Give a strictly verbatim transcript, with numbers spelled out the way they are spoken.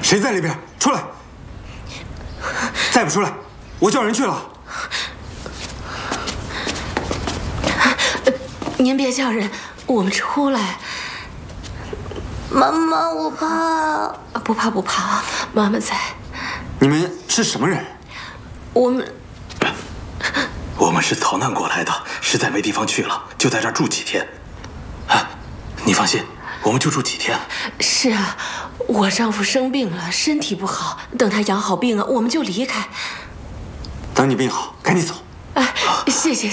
谁在里边？出来！再不出来，我叫人去了。 您别叫人，我们出来。 妈妈，我怕。 不怕不怕，妈妈在。 你们是什么人？ 我们， 我们是逃难过来的，实在没地方去了，就在这儿住几天。啊，你放心，我们就住几天。 是啊，我丈夫生病了，身体不好，等他养好病了，我们就离开。 等你病好，赶紧走。 哎，谢谢。